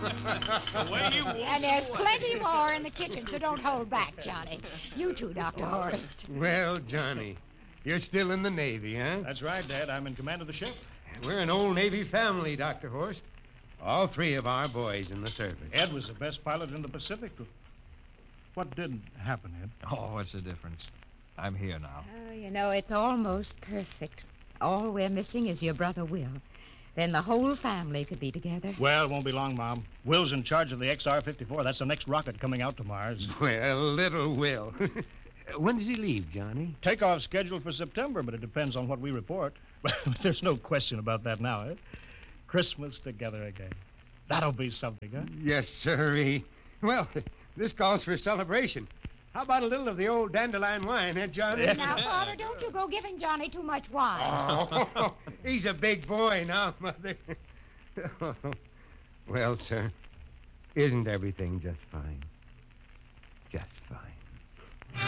Away you And there's plenty more in the kitchen, so don't hold back, Johnny. You too, Dr. Horst. Well, Johnny, you're still in the Navy, huh? That's right, Dad. I'm in command of the ship. We're an old Navy family, Dr. Horst. All three of our boys in the service. Ed was the best pilot in the Pacific. What did happen, Ed? Oh, what's the difference? I'm here now. Oh, you know, it's almost perfect. All we're missing is your brother Will. Then the whole family could be together. Well, it won't be long, Mom. Will's in charge of the XR-54. That's the next rocket coming out to Mars. Well, little Will. When does he leave, Johnny? Takeoff scheduled for September, but it depends on what we report. There's no question about that now, eh? Christmas together again. That'll be something, huh? Yes, sirree. Well, this calls for celebration. How about a little of the old dandelion wine, eh, Johnny? Now, Father, don't you go giving Johnny too much wine. Oh, he's a big boy now, Mother. Well, sir, isn't everything just fine?